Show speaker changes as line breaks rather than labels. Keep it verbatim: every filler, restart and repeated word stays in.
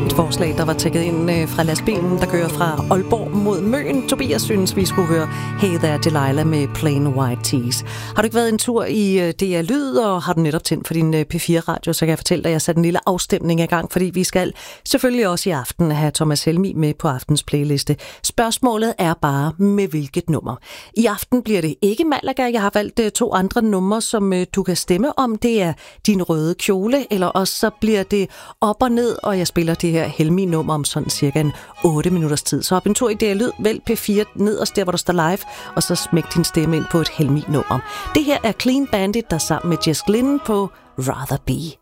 Et forslag, der var tækket ind øh, fra lastbilen, der kører fra Aalborg mod Møn. Tobias synes, vi skulle høre Hey There Delilah med Plain White Tees. Har du ikke været en tur i øh, D R Lyd, og har du netop tændt for din øh, P fire radio, så kan jeg fortælle dig, at jeg satte en lille afstemning i gang, fordi vi skal selvfølgelig også i aften have Thomas Helmig med på aftens playliste. Spørgsmålet er bare, med hvilket nummer. I aften bliver det ikke Malaga. Jeg har valgt øh, to andre numre, som øh, du kan stemme om. Det er Din Røde Kjole, eller også så bliver det Op og Ned, og jeg spiller det her Helmig-nummer om sådan cirka en otte minutters tid. Så op en tur i D R Lyd, vælg P fire nederst der, hvor der står live, og så smæk din stemme ind på et Helmig-nummer. Det her er Clean Bandit, der sammen med Jess Glynn på Rather Be.